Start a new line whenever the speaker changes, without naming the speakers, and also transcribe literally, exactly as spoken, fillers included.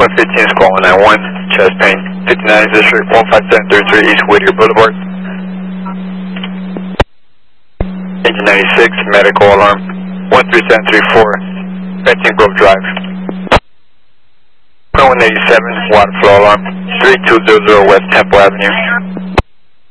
one fifteen, squad one ninety-one, chest pain, fifty-nine District, one five seven three three East Whittier Boulevard. Engine ninety-six, medical alarm, one three seven three four, Benton Grove Drive. one eighty-seven, water flow alarm, three two zero zero West Temple Avenue.